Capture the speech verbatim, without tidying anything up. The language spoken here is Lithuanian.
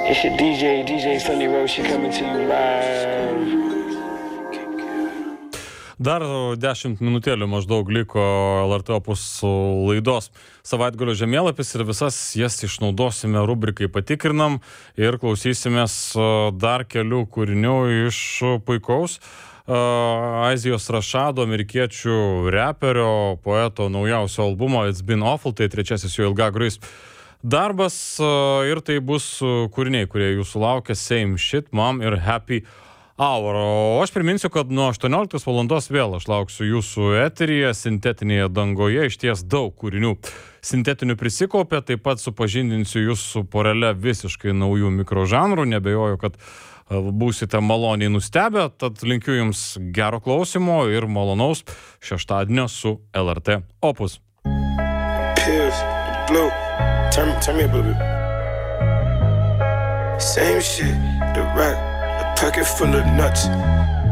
It's your D J, D J Sunny Roshi coming to you live. Dar dešimt minutėlių maždaug liko L R T Opus laidos savaitgalio žemėlapis ir visas jas išnaudosime rubrikai patikrinam ir klausysimės dar kelių kūrinių iš puikaus Azijos Rashado, amerikiečių reperio, poeto naujausio albumo It's Been Awful, tai trečiasis jo ilgagruis darbas ir tai bus kūriniai, kurie jūsų laukia Same Shit, Mom ir Happy Hour. O aš priminsiu, kad nuo aštuonioliktos valandos vėl aš lauksiu jūsų eteryje, sintetinėje dangoje, iš ties daug kūrinių sintetinių prisikaupė, taip pat supažindinsiu jūs su porele visiškai naujų mikrožanrų, nebejoju, kad būsite maloniai nustebę, tad linkiu jums gero klausimo ir malonaus šeštadienio su L R T Opus. Pills, blue, turn, turn me up a little bit. Same shit, the rack. Pocket full of nuts.